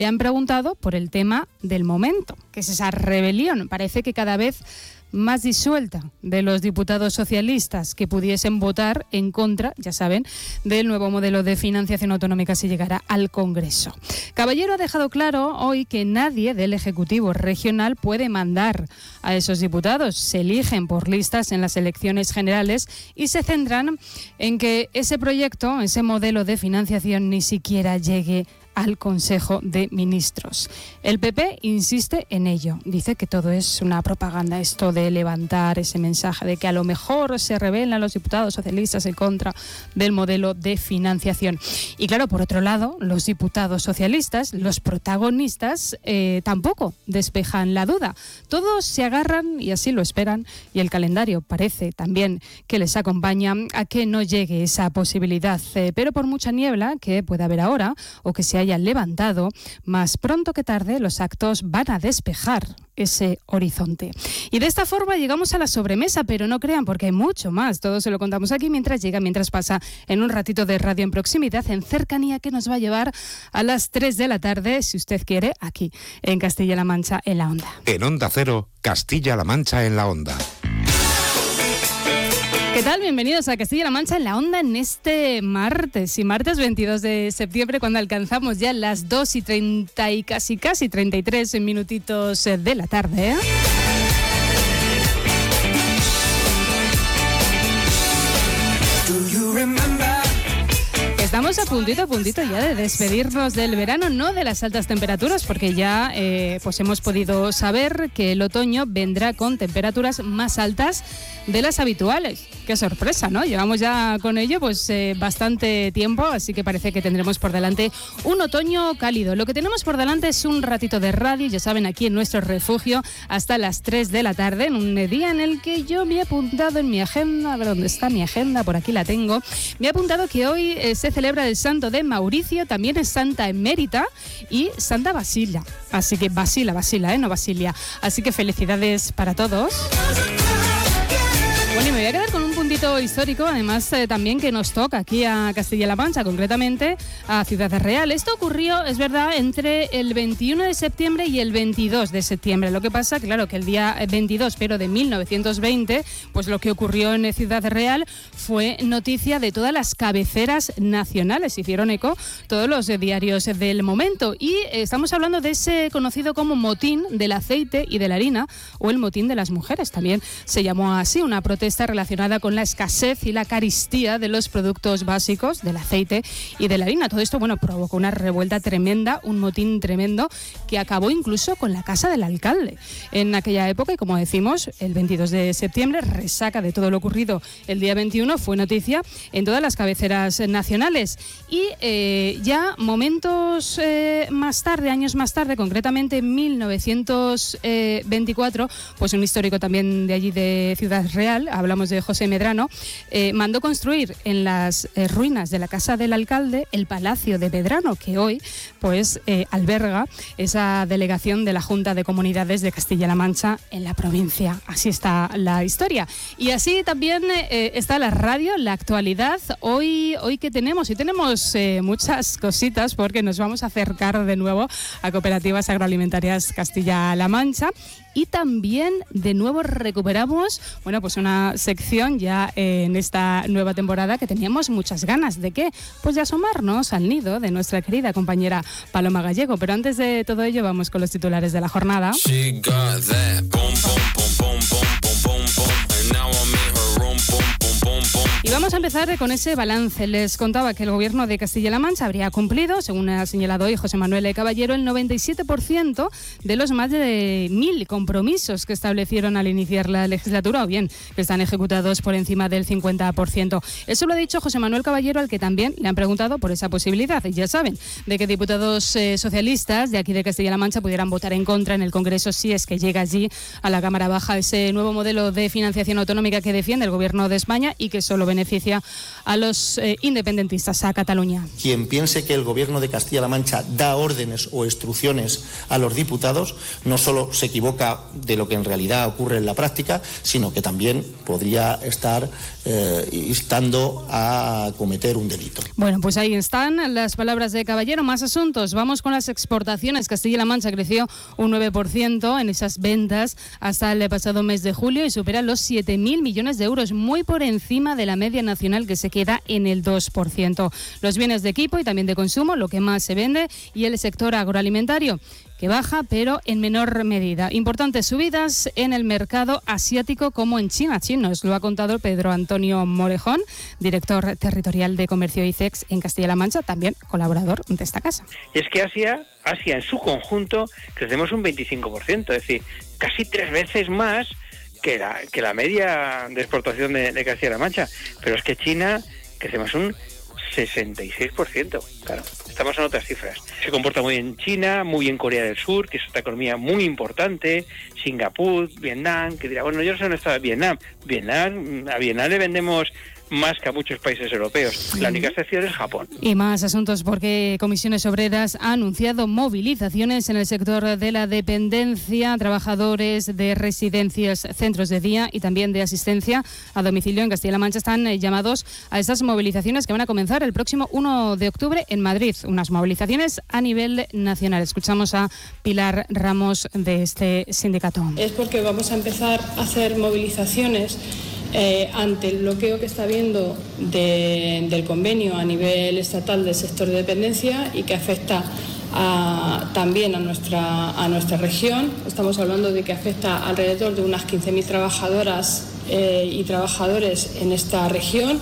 Le han preguntado por el tema del momento, que es esa rebelión. Parece que cada vez más disuelta de los diputados socialistas que pudiesen votar en contra, ya saben, del nuevo modelo de financiación autonómica si llegara al Congreso. Caballero ha dejado claro hoy que nadie del Ejecutivo regional puede mandar a esos diputados. Se eligen por listas en las elecciones generales y se centran en que ese proyecto, ese modelo de financiación ni siquiera llegue al Consejo de Ministros. El PP insiste en ello. Dice que todo es una propaganda, esto de levantar ese mensaje de que a lo mejor se rebelan los diputados socialistas en contra del modelo de financiación. Y claro, por otro lado, los diputados socialistas, los protagonistas, tampoco despejan la duda. Todos se agarran, y así lo esperan, y el calendario parece también que les acompaña a que no llegue esa posibilidad. Pero por mucha niebla que pueda haber ahora, o que se hayan levantado, más pronto que tarde los actos van a despejar ese horizonte. Y de esta forma llegamos a la sobremesa, pero no crean, porque hay mucho más. Todo se lo contamos aquí mientras pasa en un ratito de radio en proximidad, en cercanía, que nos va a llevar a las 3 de la tarde, si usted quiere, aquí en Castilla-La Mancha en la Onda. En Onda Cero, Castilla-La Mancha en la Onda. ¿Qué tal? Bienvenidos a Castilla-La Mancha en la Onda en este martes 22 de septiembre, cuando alcanzamos ya las 2:30 y casi 33 minutitos de la tarde. Estamos a puntito ya de despedirnos del verano, no de las altas temperaturas, porque ya pues hemos podido saber que el otoño vendrá con temperaturas más altas de las habituales. Qué sorpresa, ¿no? Llevamos ya con ello pues bastante tiempo, así que parece que tendremos por delante un otoño cálido. Lo que tenemos por delante es un ratito de radio, ya saben, aquí en nuestro refugio, hasta las 3 de la tarde, en un día en el que yo me he apuntado en mi agenda. A ver dónde está mi agenda, por aquí la tengo. Me he apuntado que hoy se celebra el santo de Mauricio, también es Santa Emérita y Santa Basila. Así que Basila, no Basilia. Así que felicidades para todos. Bueno, y me voy a quedar con un puntito histórico, además también que nos toca aquí a Castilla-La Mancha, concretamente a Ciudad Real. Esto ocurrió, es verdad, entre el 21 de septiembre y el 22 de septiembre. Lo que pasa, claro, que el día 22, pero de 1920, pues lo que ocurrió en Ciudad Real fue noticia de todas las cabeceras nacionales. Hicieron eco todos los diarios del momento. Y estamos hablando de ese conocido como motín del aceite y de la harina, o el motín de las mujeres. También se llamó así, una protesta relacionada con la escasez y la carestía de los productos básicos, del aceite y de la harina. Todo esto, bueno, provocó una revuelta tremenda, un motín tremendo que acabó incluso con la casa del alcalde en aquella época. Y como decimos, el 22 de septiembre, resaca de todo lo ocurrido el día 21, fue noticia en todas las cabeceras nacionales. Y ya momentos más tarde, años más tarde, concretamente en 1924, pues un histórico también de allí de Ciudad Real, hablamos de José Medrano, mandó construir en las ruinas de la casa del alcalde el Palacio de Medrano, que hoy pues alberga esa delegación de la Junta de Comunidades de Castilla-La Mancha en la provincia. Así está la historia. Y así también está la radio, la actualidad. Hoy que tenemos, y tenemos muchas cositas, porque nos vamos a acercar de nuevo a Cooperativas Agroalimentarias Castilla-La Mancha. Y también de nuevo recuperamos, bueno, pues una sección ya en esta nueva temporada que teníamos muchas ganas de ¿qué? Pues de asomarnos al nido de nuestra querida compañera Paloma Gallego. Pero antes de todo ello vamos con los titulares de la jornada. Y vamos a empezar con ese balance. Les contaba que el gobierno de Castilla-La Mancha habría cumplido, según ha señalado hoy José Manuel Caballero, el 97% de los más de 1.000 compromisos que establecieron al iniciar la legislatura, o bien que están ejecutados por encima del 50%. Eso lo ha dicho José Manuel Caballero, al que también le han preguntado por esa posibilidad. Y ya saben, de que diputados socialistas de aquí de Castilla-La Mancha pudieran votar en contra en el Congreso, si es que llega allí a la Cámara Baja ese nuevo modelo de financiación autonómica que defiende el gobierno de España y que solo beneficia beneficia a los independentistas a Cataluña. Quien piense que el Gobierno de Castilla-La Mancha da órdenes o instrucciones a los diputados no solo se equivoca de lo que en realidad ocurre en la práctica, sino que también podría estar instando a cometer un delito. Bueno, pues ahí están las palabras de Caballero. Más asuntos. Vamos con las exportaciones. Castilla-La Mancha creció un 9% en esas ventas hasta el pasado mes de julio y supera los 7.000 millones de euros, muy por encima de la media nacional que se queda en el 2%. Los bienes de equipo y también de consumo, lo que más se vende, y el sector agroalimentario, que baja, pero en menor medida. Importantes subidas en el mercado asiático como en China. Nos lo ha contado Pedro Antonio Morejón, director territorial de Comercio ICEX en Castilla-La Mancha, también colaborador de esta casa. Y es que Asia en su conjunto crecemos un 25%, es decir, casi 3 veces más que la media de exportación de Castilla-La Mancha. Pero es que China crecemos un 66%, claro, estamos en otras cifras. Se comporta muy bien China, muy bien Corea del Sur, que es otra economía muy importante, Singapur, Vietnam, que dirá, bueno, yo no sé dónde está Vietnam. A Vietnam le vendemos más que a muchos países europeos. La única excepción es Japón. Y más asuntos porque Comisiones Obreras ha anunciado movilizaciones en el sector de la dependencia, trabajadores de residencias, centros de día y también de asistencia a domicilio en Castilla-La Mancha están llamados a estas movilizaciones que van a comenzar el próximo 1 de octubre en Madrid. Unas movilizaciones a nivel nacional. Escuchamos a Pilar Ramos de este sindicato. Es porque vamos a empezar a hacer movilizaciones ante el bloqueo que está habiendo del convenio a nivel estatal del sector de dependencia y que afecta también a nuestra región. Estamos hablando de que afecta alrededor de unas 15.000 trabajadoras y trabajadores en esta región.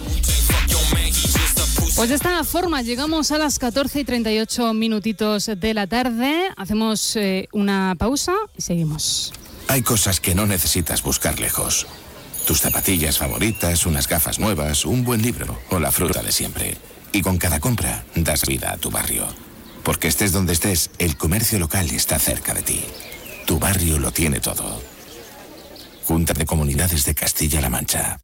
Pues de esta forma llegamos a las 14:38 minutitos de la tarde. Hacemos una pausa y seguimos. Hay cosas que no necesitas buscar lejos. Tus zapatillas favoritas, unas gafas nuevas, un buen libro o la fruta de siempre. Y con cada compra das vida a tu barrio. Porque estés donde estés, el comercio local está cerca de ti. Tu barrio lo tiene todo. Junta de Comunidades de Castilla-La Mancha.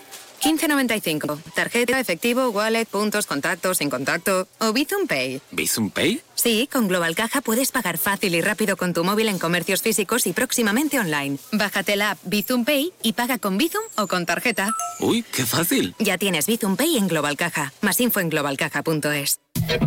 15.95. Tarjeta, efectivo, wallet, puntos, contactos, sin contacto o Bizum Pay. ¿Bizum Pay? Sí, con Global Caja puedes pagar fácil y rápido con tu móvil en comercios físicos y próximamente online. Bájate la app Bizum Pay y paga con Bizum o con tarjeta. ¡Uy, qué fácil! Ya tienes Bizum Pay en Global Caja. Más info en globalcaja.es.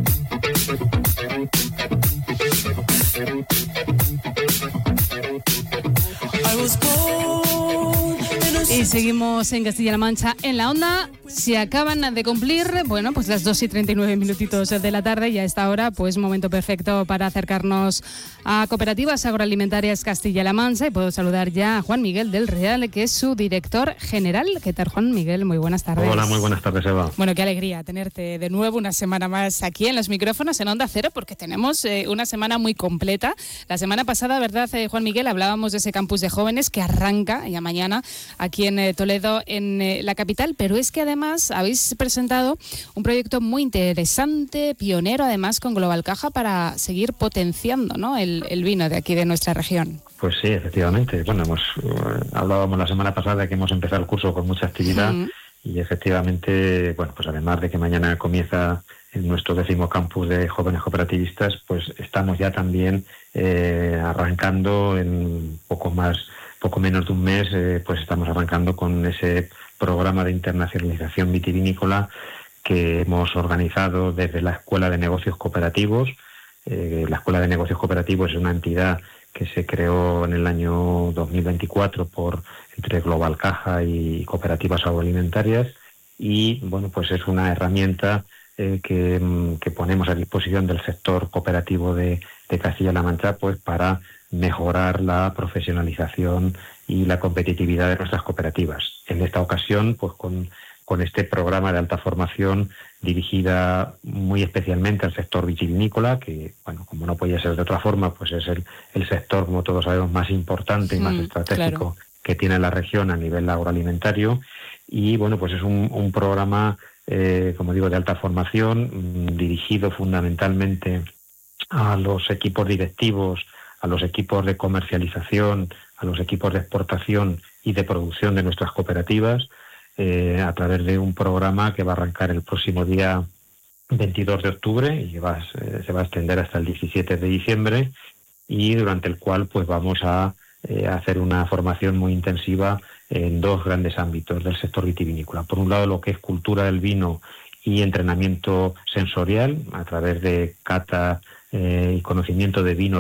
Y seguimos en Castilla-La Mancha en la onda. Se acaban de cumplir, bueno, pues las 2:39 minutitos de la tarde y a esta hora, pues momento perfecto para acercarnos a Cooperativas Agroalimentarias Castilla-La Mancha. Y puedo saludar ya a Juan Miguel del Real, que es su director general. ¿Qué tal, Juan Miguel? Muy buenas tardes. Hola, muy buenas tardes, Eva. Bueno, qué alegría tenerte de nuevo una semana más aquí en los micrófonos en Onda Cero, porque tenemos una semana muy completa. La semana pasada, ¿verdad, Juan Miguel? Hablábamos de ese campus de jóvenes que arranca ya mañana aquí en Toledo, en la capital, pero es que además habéis presentado un proyecto muy interesante, pionero además con Global Caja para seguir potenciando, ¿no?, el vino de aquí de nuestra región. Pues sí, efectivamente. Bueno, hablábamos la semana pasada de que hemos empezado el curso con mucha actividad y efectivamente, bueno, pues además de que mañana comienza en nuestro 10º campus de jóvenes cooperativistas, pues estamos ya también arrancando en poco menos de un mes, pues estamos arrancando con ese programa de internacionalización vitivinícola que hemos organizado desde la Escuela de Negocios Cooperativos. La Escuela de Negocios Cooperativos es una entidad que se creó en el año 2024 entre Global Caja y Cooperativas Agroalimentarias y, bueno, pues es una herramienta que ponemos a disposición del sector cooperativo de Castilla-La Mancha, pues para mejorar la profesionalización y la competitividad de nuestras cooperativas. En esta ocasión, pues con este programa de alta formación dirigida muy especialmente al sector vitivinícola, que, bueno, como no podía ser de otra forma, pues es el sector, como todos sabemos, más importante y más estratégico que tiene la región a nivel agroalimentario. Y, bueno, pues es un programa, como digo, de alta formación, dirigido fundamentalmente a los equipos directivos, a los equipos de comercialización, a los equipos de exportación y de producción de nuestras cooperativas, a través de un programa que va a arrancar el próximo día 22 de octubre y se va a extender hasta el 17 de diciembre, y durante el cual pues vamos a hacer una formación muy intensiva en dos grandes ámbitos del sector vitivinícola. Por un lado, lo que es cultura del vino y entrenamiento sensorial a través de cata y conocimiento de vinos